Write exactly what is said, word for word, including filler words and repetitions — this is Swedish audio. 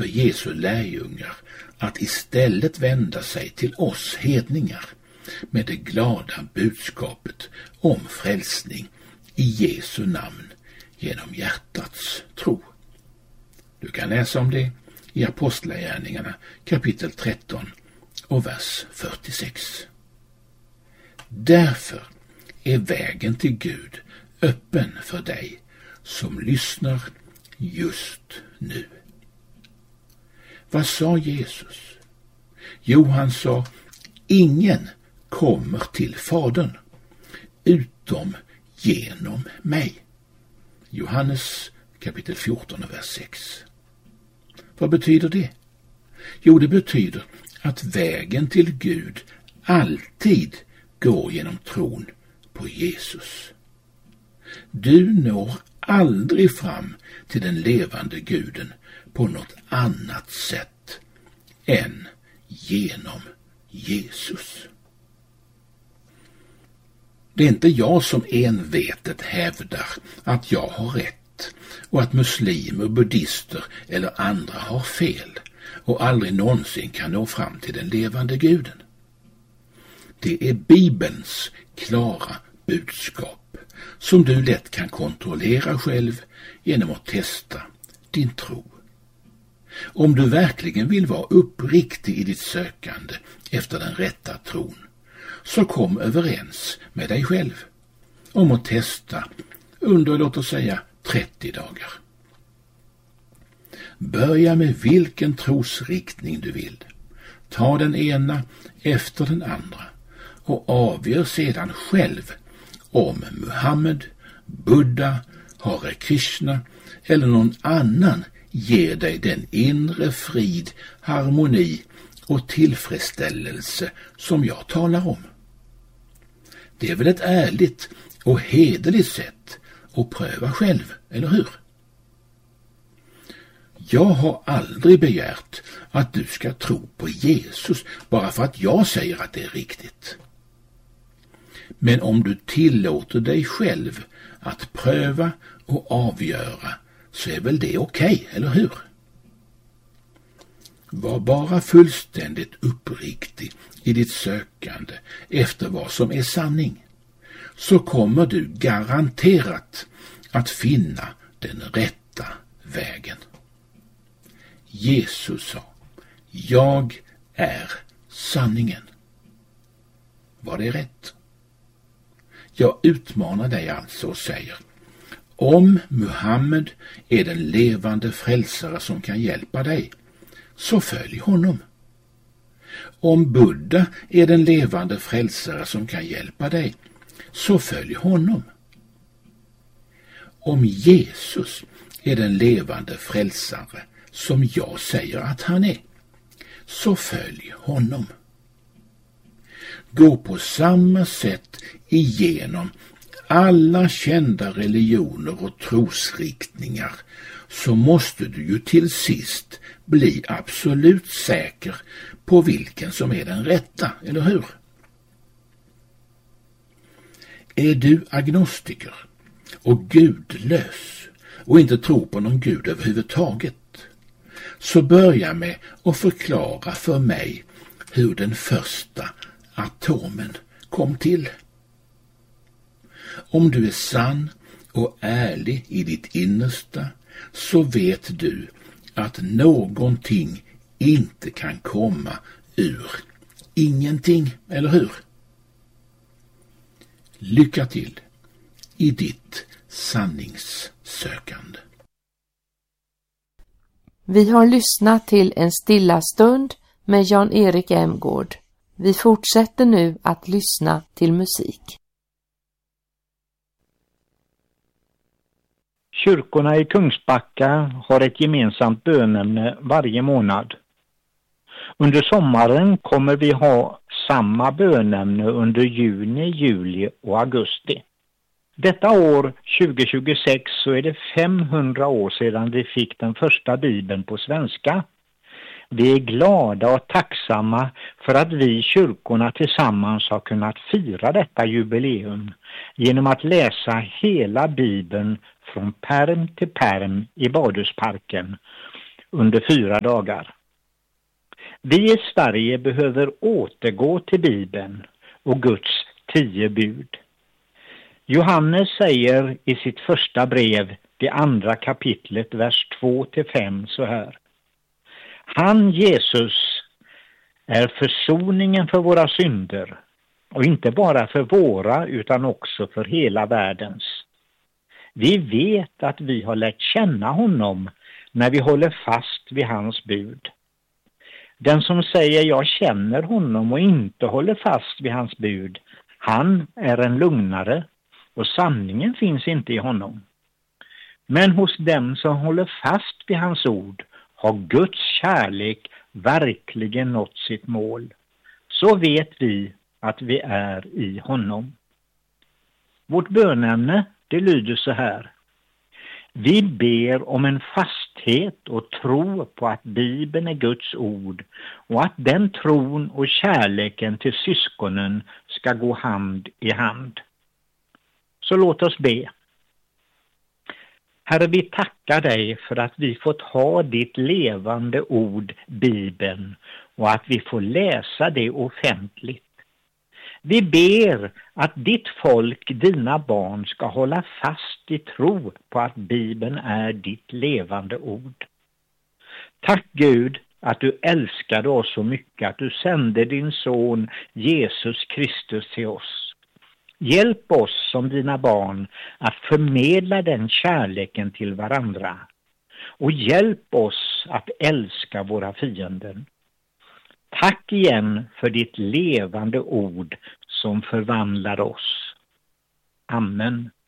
för Jesu lärjungar att istället vända sig till oss hedningar med det glada budskapet om frälsning i Jesu namn genom hjärtats tro. Du kan läsa om det i Apostlagärningarna kapitel tretton och vers fyrtiosex. Därför är vägen till Gud öppen för dig som lyssnar just nu. Vad sa Jesus? Jo, han sa, ingen kommer till Fadern utom genom mig. Johannes kapitel fjorton och vers sex. Vad betyder det? Jo, det betyder att vägen till Gud alltid går genom tron på Jesus. Du når aldrig fram till den levande Guden på något annat sätt än genom Jesus. Det är inte jag som envetet hävdar att jag har rätt och att muslimer, buddister eller andra har fel och aldrig någonsin kan nå fram till den levande Guden. Det är Bibelns klara budskap som du lätt kan kontrollera själv genom att testa din tro. Om du verkligen vill vara uppriktig i ditt sökande efter den rätta tron, så kom överens med dig själv om att testa under, låt oss säga, trettio dagar. Börja med vilken trosriktning du vill. Ta den ena efter den andra och avgör sedan själv om Muhammed, Buddha, Hare Krishna eller någon annan ger dig den inre frid, harmoni och tillfredsställelse som jag talar om. Det är väl ett ärligt och hederligt sätt att pröva själv, eller hur? Jag har aldrig begärt att du ska tro på Jesus bara för att jag säger att det är riktigt. Men om du tillåter dig själv att pröva och avgöra, så är väl det okej, eller hur? Var bara fullständigt uppriktig i ditt sökande efter vad som är sanning, så kommer du garanterat att finna den rätta vägen. Jesus sa, jag är sanningen. Var det rätt? Jag utmanar dig alltså och säger, om Muhammed är den levande frälsare som kan hjälpa dig, så följ honom. Om Buddha är den levande frälsare som kan hjälpa dig, så följ honom. Om Jesus är den levande frälsare som jag säger att han är, så följ honom. Gå på samma sätt igenom alla kända religioner och trosriktningar, så måste du ju till sist bli absolut säker på vilken som är den rätta, eller hur? Är du agnostiker och gudlös och inte tror på någon gud överhuvudtaget, så börja med att förklara för mig hur den första atomen kom till. Om du är sann och ärlig i ditt innersta, så vet du att någonting inte kan komma ur ingenting, eller hur? Lycka till i ditt sanningssökande. Vi har lyssnat till en stilla stund med Jan-Erik Emgård. Vi fortsätter nu att lyssna till musik. Kyrkorna i Kungsbacka har ett gemensamt bönämne varje månad. Under sommaren kommer vi ha samma bönämne under juni, juli och augusti. Detta år tjugo tjugosex så är det femhundra år sedan vi fick den första Bibeln på svenska. Vi är glada och tacksamma för att vi i kyrkorna tillsammans har kunnat fira detta jubileum genom att läsa hela Bibeln från pärm till pärm i Badhusparken under fyra dagar. Vi i Sverige behöver återgå till Bibeln och Guds tio bud. Johannes säger i sitt första brev, det andra kapitlet, vers två till fem så här. Han, Jesus, är försoningen för våra synder, och inte bara för våra utan också för hela världens. Vi vet att vi har lärt känna honom när vi håller fast vid hans bud. Den som säger jag känner honom och inte håller fast vid hans bud, han är en lugnare och sanningen finns inte i honom. Men hos dem som håller fast vid hans ord har Guds kärlek verkligen nått sitt mål. Så vet vi att vi är i honom. Vårt bönämne, det lyder så här. Vi ber om en fasthet och tro på att Bibeln är Guds ord och att den tron och kärleken till syskonen ska gå hand i hand. Så låt oss be. Herre, vi tackar dig för att vi fått ha ditt levande ord, Bibeln, och att vi får läsa det offentligt. Vi ber att ditt folk, dina barn, ska hålla fast i tro på att Bibeln är ditt levande ord. Tack Gud att du älskade oss så mycket att du sände din son Jesus Kristus till oss. Hjälp oss som dina barn att förmedla den kärleken till varandra. Och hjälp oss att älska våra fiender. Tack igen för ditt levande ord som förvandlar oss. Amen.